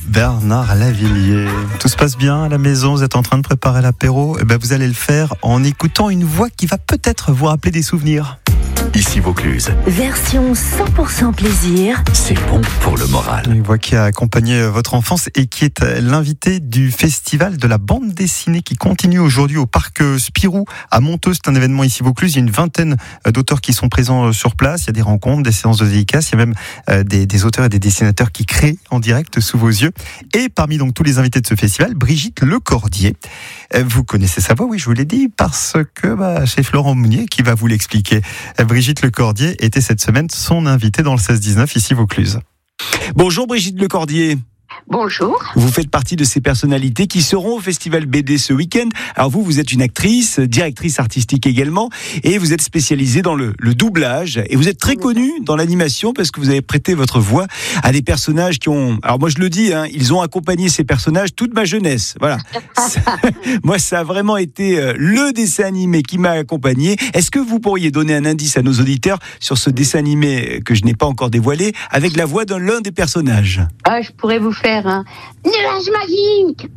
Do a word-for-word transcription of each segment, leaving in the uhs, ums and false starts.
Bernard Lavilliers. Tout se passe bien à la maison, vous êtes en train de préparer l'apéro, et ben vous allez le faire en écoutant une voix qui va peut-être vous rappeler des souvenirs. Ici Vaucluse. Version cent pour cent plaisir. C'est bon pour le moral. Une voix qui a accompagné votre enfance et qui est l'invité du festival de la bande dessinée qui continue aujourd'hui au parc Spirou à Monteux. C'est un événement ici Vaucluse. Il y a une vingtaine d'auteurs qui sont présents sur place. Il y a des rencontres, des séances de dédicaces. Il y a même des, des auteurs et des dessinateurs qui créent en direct sous vos yeux. Et parmi donc tous les invités de ce festival, Brigitte Lecordier. Vous connaissez sa voix, oui, je vous l'ai dit, parce que bah, c'est Florent Mounier qui va vous l'expliquer. Brigitte Lecordier était cette semaine son invitée dans le seize dix-neuf ici Vaucluse. Bonjour Brigitte Lecordier. Bonjour. Vous faites partie de ces personnalités qui seront au Festival B D ce week-end. Alors vous, vous êtes une actrice, directrice artistique également, et vous êtes spécialisée dans le, le doublage. Et vous êtes très connue dans l'animation parce que vous avez prêté votre voix à des personnages qui ont... Alors moi je le dis, hein, ils ont accompagné ces personnages toute ma jeunesse. Voilà. ça, moi ça a vraiment été le dessin animé qui m'a accompagné. Est-ce que vous pourriez donner un indice à nos auditeurs sur ce dessin animé que je n'ai pas encore dévoilé avec la voix d'un l'un des personnages? Ah, je pourrais vous faire un nuage magique.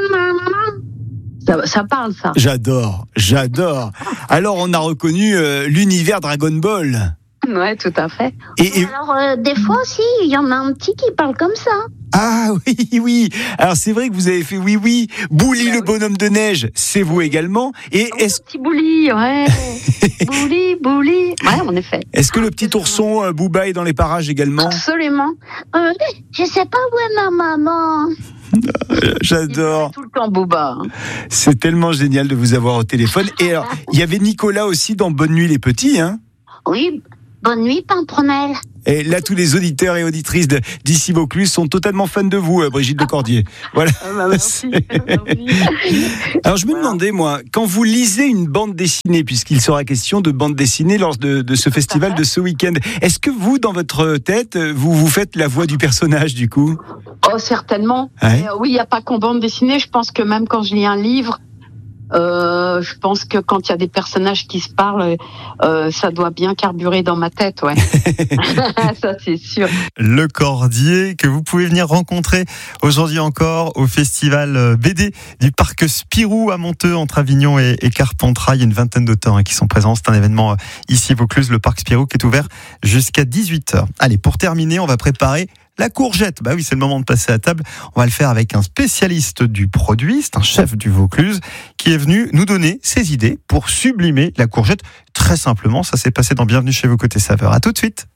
Ça, ça parle, ça. J'adore, j'adore. Alors, on a reconnu euh, l'univers Dragon Ball. Ouais, tout à fait. Et, et... Alors, euh, des fois aussi, il y en a un petit qui parle comme ça. Ah oui, oui. Alors, c'est vrai que vous avez fait oui, oui. Bouli, bah, le oui. bonhomme de neige, c'est vous également. Et oh, est-ce... petit Bouli, ouais. Bouli, Bouli. Ouais, en effet. Est-ce que le petit ourson euh, Booba est dans les parages également? Absolument. Euh, je sais pas où est ma maman. J'adore. Il tout le temps Booba. Hein. C'est tellement génial de vous avoir au téléphone. Et alors, il y avait Nicolas aussi dans Bonne Nuit les Petits, hein? Oui. Bonne nuit, Pimprenelle. Et là, tous les auditeurs et auditrices de, d'ici Vaucluse sont totalement fans de vous, Brigitte Lecordier. Voilà. Ah bah merci. Alors, je me demandais, moi, quand vous lisez une bande dessinée, puisqu'il sera question de bande dessinée lors de, de ce festival de ce week-end, est-ce que vous, dans votre tête, vous vous faites la voix du personnage, du coup? Oh, certainement. Ouais. Et, euh, oui, il n'y a pas qu'en bande dessinée. Je pense que même quand je lis un livre, Euh, je pense que quand il y a des personnages qui se parlent, euh, ça doit bien carburer dans ma tête, ouais. Ça, c'est sûr. Lecordier, que vous pouvez venir rencontrer aujourd'hui encore au festival B D du parc Spirou à Monteux, entre Avignon et, et Carpentras. Il y a une vingtaine d'auteurs hein, qui sont présents. C'est un événement ici Vaucluse, le parc Spirou, qui est ouvert jusqu'à dix-huit heures. Allez, pour terminer, on va préparer la courgette. Bah oui, c'est le moment de passer à table. On va le faire avec un spécialiste du produit, c'est un chef du Vaucluse, qui est venu nous donner ses idées pour sublimer la courgette. Très simplement, ça s'est passé dans Bienvenue chez vous côté saveur. À tout de suite.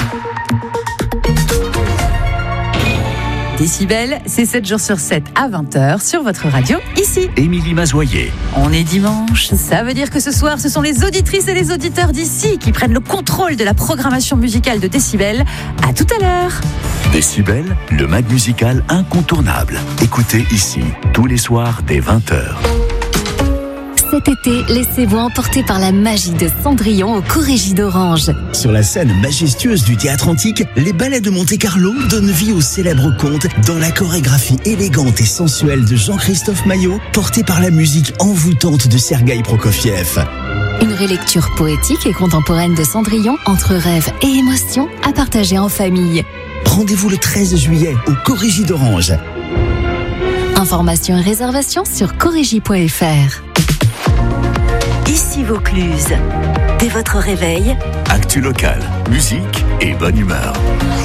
Décibel, c'est sept jours sur sept à vingt heures sur votre radio, ici. Émilie Mazoyer. On est dimanche, ça veut dire que ce soir, ce sont les auditrices et les auditeurs d'ici qui prennent le contrôle de la programmation musicale de Décibel. À tout à l'heure. Décibel, le mag musical incontournable. Écoutez ici, tous les soirs dès vingt heures. Cet été, laissez-vous emporter par la magie de Cendrillon au Corégie d'Orange. Sur la scène majestueuse du théâtre antique, les ballets de Monte-Carlo donnent vie au célèbre conte dans la chorégraphie élégante et sensuelle de Jean-Christophe Maillot, portée par la musique envoûtante de Sergueï Prokofiev. Une relecture poétique et contemporaine de Cendrillon, entre rêve et émotion, à partager en famille. Rendez-vous le treize juillet au Corégie d'Orange. Informations et réservations sur corégie point f r. Ici Vaucluse. Dès votre réveil, actu local, musique et bonne humeur.